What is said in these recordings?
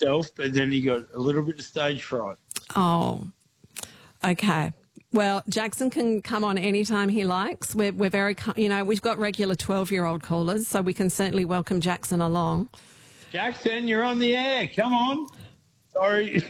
himself, but then he got a little bit of stage fright. Oh, okay. Well, Jackson can come on anytime he likes. We're very, we've got regular 12-year-old callers, so we can certainly welcome Jackson along. Jackson, you're on the air. Come on. Sorry.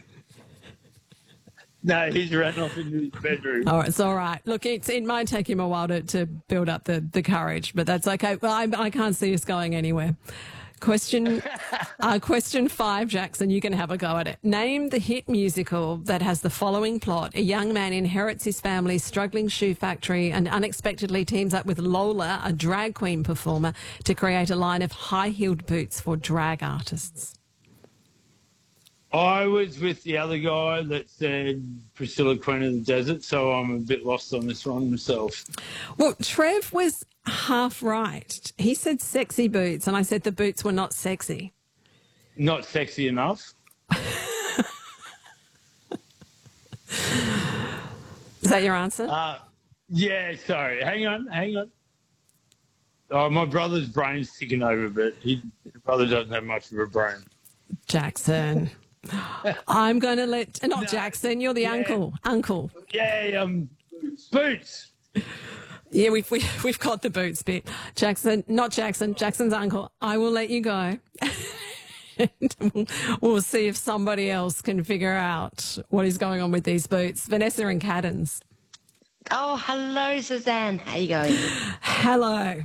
No, he's running off into his bedroom. Oh, it's all right. Look, it might take him a while to build up the courage, but that's okay. Well, I can't see us going anywhere. Question 5, Jackson, you can have a go at it. Name the hit musical that has the following plot. A young man inherits his family's struggling shoe factory and unexpectedly teams up with Lola, a drag queen performer, to create a line of high-heeled boots for drag artists. I was with the other guy that said Priscilla, Queen of the Desert, so I'm a bit lost on this one myself. Well, Trev was half right. He said sexy boots, and I said the boots were not sexy. Not sexy enough? Is that your answer? Yeah, sorry. Hang on. Oh, my brother's brain's ticking over, but his brother doesn't have much of a brain. Jackson. I'm going to not Jackson, you're the uncle. Uncle. Yeah, boots. Yeah, we've got the boots bit. Jackson, not Jackson, Jackson's uncle. I will let you go. And we'll see if somebody else can figure out what is going on with these boots. Vanessa and Caddens. Oh, hello, Suzanne. How you going? Hello.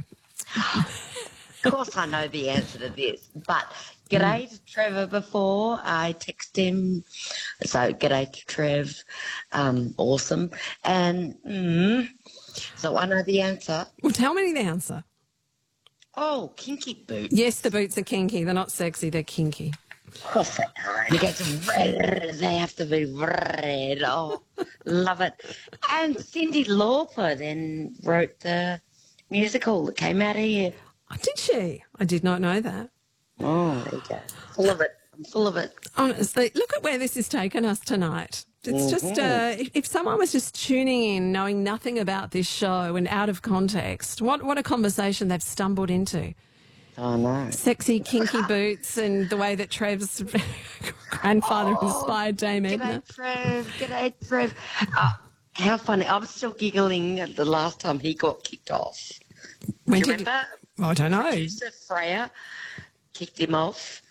Of course I know the answer to this, but g'day to Trevor before. I text him. So g'day to Trev. Awesome. And so I know the answer. Well, tell me the answer. Oh, kinky boots. Yes, the boots are kinky. They're not sexy. They're kinky. Of course they are. And it gets red. They have to be red. Oh, love it. And Cyndi Lauper then wrote the musical that came out here. Oh, did she? I did not know that. Oh, there you go. Full of it. I'm full of it. Honestly, look at where this has taken us tonight. It's just, if someone was just tuning in, knowing nothing about this show and out of context, what a conversation they've stumbled into. Oh, no. Sexy, kinky boots and the way that Trev's grandfather inspired Dame Edna. G'day, Trev. How funny. I was still giggling at the last time he got kicked off. Do you remember? I don't know. Producer Freya kicked him off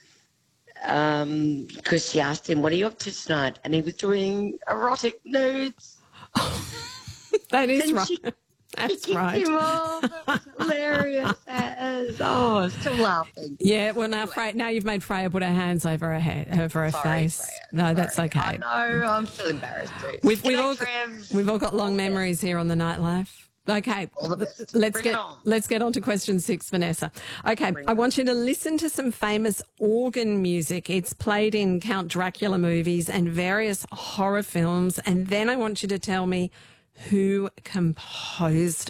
because she asked him, what are you up to tonight? And he was doing erotic nudes. That is And right. That's He right. kicked him off. It was hilarious. I'm still laughing. Yeah, well, now you've made Freya put her hands over her Sorry, face. Freya. No, that's Sorry. okay. I know. I'm still embarrassed too. We've all got long memories here on the Nightlife. Okay, All the best. let's Bring it on. get on to question 6, Vanessa. Okay, I want you to listen to some famous organ music. It's played in Count Dracula movies and various horror films, and then I want you to tell me who composed it.